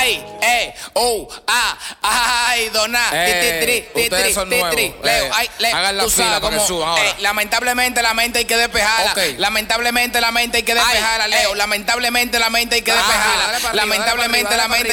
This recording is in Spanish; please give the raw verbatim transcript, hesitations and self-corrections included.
Ay, eh, oh, ah, ay, dona, Eh, ti, ti, ti, ustedes ti, son ti, nuevos. ti, Leo, Eh, ay, Leo, hagan la tú fila sabes para que cómo, suban ahora. eh, lamentablemente la mente hay que despejarla. Ok. Lamentablemente la mente hay que despejarla, Ay, Leo. eh. Lamentablemente la mente hay que Ah, despejarla. dale para arriba, Lamentablemente dale la para mente